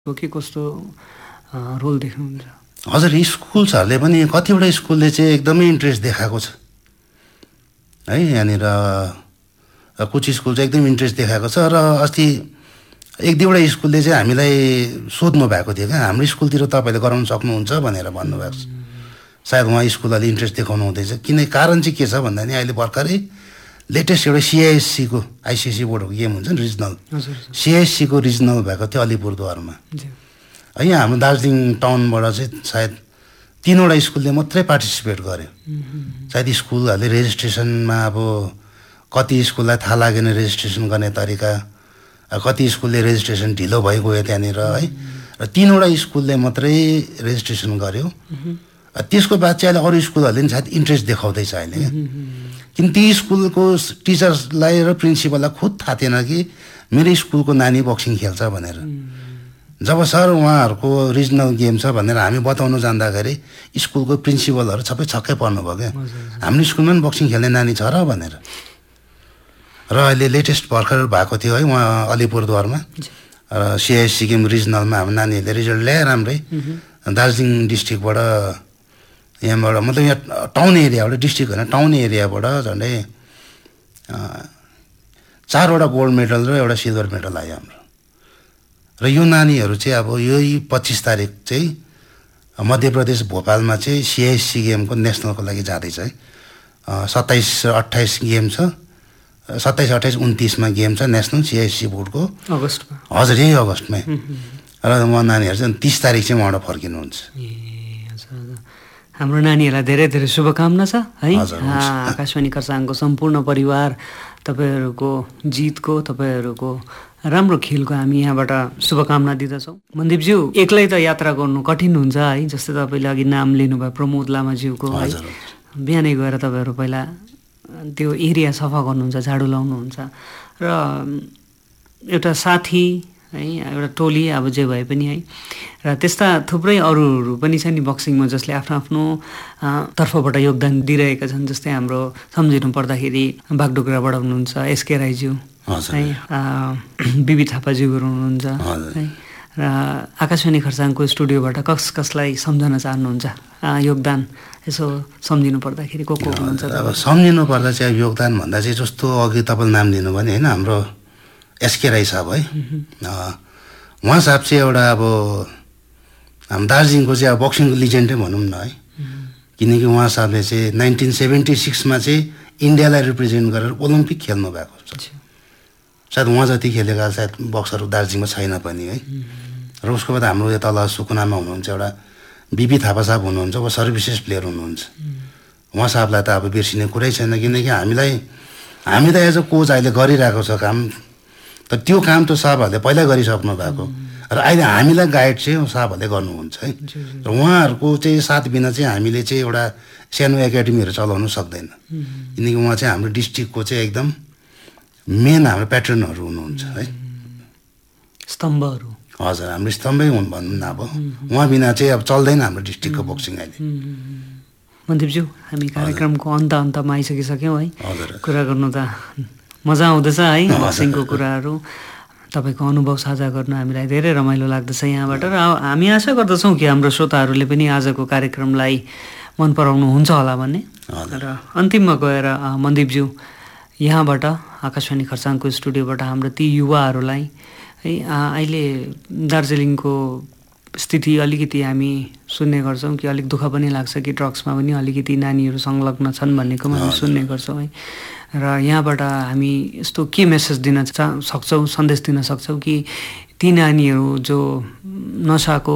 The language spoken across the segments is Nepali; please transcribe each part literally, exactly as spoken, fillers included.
के कस्तो रोल देख्नुहुन्छ? हजुर, स्कुल्सहरूले पनि कतिवटा स्कुलले चाहिँ एकदमै इन्ट्रेस्ट देखाएको छ है। यहाँनिर कुछ स्कुल चाहिँ एकदम इन्ट्रेस्ट देखाएको छ र अस्ति एक दुईवटा स्कुलले चाहिँ हामीलाई सोध्नु भएको थियो क्या, हाम्रो स्कुलतिर तपाईँले गराउन सक्नुहुन्छ भनेर भन्नुभएको छ। सायद उहाँ स्कुलहरूले इन्ट्रेस्ट देखाउनु हुँदैछ। किन कारण चाहिँ के छ भन्दा नि अहिले भर्खरै लेटेस्ट एउटा सिआइएससीको आइसिएससी बोर्डको गेम हुन्छ नि रिजनल, सिआइएससीको रिजनल भएको थियो अलिपुरद्वारमा है। यहाँ हाम्रो दार्जिलिङ टाउनबाट चाहिँ सायद तिनवटा स्कुलले मात्रै पार्टिसिपेट गर्यो। सायद स्कुलहरूले रेजिस्ट्रेसनमा अब कति स्कुललाई थाहा लागेन रेजिस्ट्रेसन गर्ने तरिका, कति स्कुलले रेजिस्ट्रेसन ढिलो भइगयो त्यहाँनिर है। र तिनवटा स्कुलले मात्रै रेजिस्ट्रेसन गर्यो। त्यसको बाद चाहिँ अहिले अरू स्कुलहरूले पनि सायद इन्ट्रेस्ट देखाउँदैछ अहिले क्या। किन ती स्कुलको टिचर्सलाई र प्रिन्सिपललाई खुद थाहा थिएन कि मेरो स्कुलको नानी बक्सिङ खेल्छ भनेर। जब सर उहाँहरूको रिजनल गेम छ भनेर हामी बताउनु जाँदाखेरि स्कुलको प्रिन्सिपलहरू सबै छक्कै पर्नुभयो क्या, हाम्रो स्कुलमा पनि बक्सिङ खेल्ने नानी छ र भनेर। र अहिले लेटेस्ट भर्खर भएको थियो है उहाँ अलिपुरद्वारमा र सिआइएससी गेम रिजनलमा हाम्रो नानीहरूले रिजल्ट ल्याए राम्रै। दार्जिलिङ डिस्ट्रिक्टबाट यहाँबाट मतलब यहाँ टाउन एरियाबाट, डिस्ट्रिक्ट होइन टाउन एरियाबाट झन्डै चारवटा गोल्ड मेडल र एउटा सिल्भर मेडल आयो हाम्रो। र यो नानीहरू चाहिँ अब यही पच्चिस तारिक चाहिँ मध्य प्रदेश भोपालमा चाहिँ सिआइएससी गेमको नेसनलको लागि जाँदैछ है। सत्ताइस र अट्ठाइस गेम छ, सत्ताइस अट्ठाइस उन्तिसमा गेम छ नेसनल सिआइएससी बोर्डको अगस्तमा। हजुर, यही अगस्तमै। र उहाँ नानीहरू चाहिँ तिस तारिक चाहिँ उहाँबाट फर्किनुहुन्छ। हाम्रो नानीहरूलाई धेरै धेरै शुभकामना छ है। आकाशवाणी खरसाङको सम्पूर्ण परिवार तपाईँहरूको जितको, तपाईँहरूको राम्रो खेलको हामी यहाँबाट शुभकामना दिँदछौँ। मनदीपज्यू, एक्लै त यात्रा गर्नु कठिन हुन्छ है। जस्तै तपाईँले अघि नाम लिनुभयो प्रमोद लामाज्यूको है। बिहानै गएर तपाईँहरू पहिला त्यो एरिया सफा गर्नुहुन्छ, झाडु लाउनुहुन्छ र एउटा साथी है, एउटा टोली अब जे भए पनि है। र त्यस्ता थुप्रै अरूहरू पनि छ नि बक्सिङमा जसले आफ्नो आफ्नो तर्फबाट योगदान दिइरहेका छन्। जस्तै हाम्रो सम्झिनु पर्दाखेरि बागडोग्राबाट हुनुहुन्छ एसके राईज्यू है, बिबी थापाज्यूहरू हुनुहुन्छ है। र आकाशवाणी खरसाङको स्टुडियोबाट कस कसलाई सम्झन चाहनुहुन्छ योगदान यसो सम्झिनु पर्दाखेरि को को हुनुहुन्छ? अब सम्झिनु पर्दा चाहिँ योगदान भन्दा चाहिँ जस्तो अघि तपाईँले नाम लिनु भने होइन, हाम्रो एसके राई साहब है। उहाँ साहब चाहिँ एउटा अब हाम्रो दार्जिलिङको चाहिँ अब बक्सिङको लिजेन्डै भनौँ न है। किनकि उहाँ साहबले चाहिँ नाइन्टिन सेभेन्टी सिक्समा चाहिँ इन्डियालाई रिप्रेजेन्ट गरेर ओलम्पिक खेल्नु भएको छ। सायद उहाँ जति खेलेका सायद बक्सरहरू दार्जिलिङमा छैन पनि है। र उसको बाद हाम्रो तल सुकुनामा हुनुहुन्छ एउटा बिपी थापा साहब हुनुहुन्छ, उहाँ सर्भिसेस प्लेयर हुनुहुन्छ। उहाँ साहबलाई त अब बिर्सिने कुरै छैन, किनकि हामीलाई हामी त एज अ कोच अहिले गरिरहेको छ काम, तर त्यो काम त साहबहरूले पहिल्यै गरिसक्नु भएको र अहिले हामीलाई गाइड चाहिँ साहबहरूले गर्नुहुन्छ है। र उहाँहरूको चाहिँ साथ बिना चाहिँ हामीले चाहिँ एउटा सानो एकाडेमीहरू चलाउनु सक्दैन। किनकि उहाँ चाहिँ हाम्रो डिस्ट्रिक्टको चाहिँ एकदम मेन हाम्रो प्याटर्नहरू हुनुहुन्छ है, स्तम्भहरू। हजुर, हाम्रो स्तम्भै हुन् भनौँ न। अब उहाँ बिना चाहिँ अब चल्दैन हाम्रो डिस्ट्रिक्टको बक्सिङ अहिले। मनदीपज्यू, हामी कार्यक्रमको अन्त अन्तमा आइसकिसक्यौँ है। हजुर, कुरा गर्नु त मजा आउँदैछ है, बक्सिङको कुराहरू तपाईँको अनुभव साझा गर्नु हामीलाई धेरै रमाइलो लाग्दछ यहाँबाट। र हामी आशा गर्दछौँ कि हाम्रो श्रोताहरूले पनि आजको कार्यक्रमलाई मन पराउनु हुन्छ होला भन्ने। र अन्तिममा गएर मनदीपज्यू यहाँबाट आकाशवाणी खरसाङको स्टुडियोबाट हाम्रो ती युवाहरूलाई है, अहिले दार्जिलिङको स्थिति अलिकति हामी सुन्ने गर्छौँ कि अलिक दुःख पनि लाग्छ कि ड्रग्समा पनि अलिकति नानीहरू संलग्न छन् भन्नेको हामी सुन्ने गर्छौँ है। र यहाँबाट हामी यस्तो के मेसेज दिन चा सक्छौँ, सन्देश दिन सक्छौँ कि ती नानीहरू जो नसाको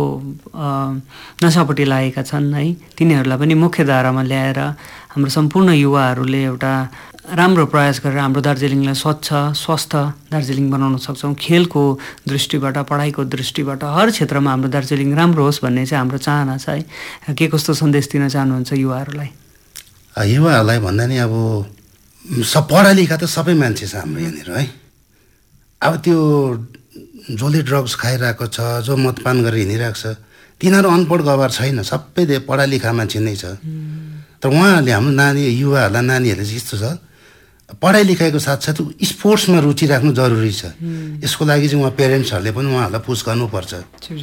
नसापट्टि लागेका छन् है, तिनीहरूलाई पनि मुख्य धारामा ल्याएर हाम्रो सम्पूर्ण युवाहरूले एउटा राम्रो प्रयास गरेर हाम्रो दार्जिलिङलाई स्वच्छ स्वस्थ दार्जिलिङ बनाउन सक्छौँ। खेलको दृष्टिबाट, पढाइको दृष्टिबाट हर क्षेत्रमा हाम्रो दार्जिलिङ राम्रो होस् भन्ने चाहिँ हाम्रो चाहना छ है। के कस्तो सन्देश दिन चाहनुहुन्छ युवाहरूलाई? युवाहरूलाई भन्दा नि अब सब पढा लेखा त सबै मान्छे छ हाम्रो यहाँनिर है। अब त्यो जसले ड्रग्स खाइरहेको छ, जो मदपान गरेर हिँडिरहेको छ, तिनीहरू अनपढ गवार छैन, सबै पढा लेखा मान्छे नै छ। तर उहाँहरूले हाम्रो नानी युवाहरूलाई नानीहरूले चाहिँ यस्तो छ, पढाइ लेखाइको साथसाथ स्पोर्ट्समा रुचि राख्नु जरुरी छ। यसको लागि चाहिँ उहाँ पेरेन्ट्सहरूले पनि उहाँहरूलाई पुस गर्नुपर्छ।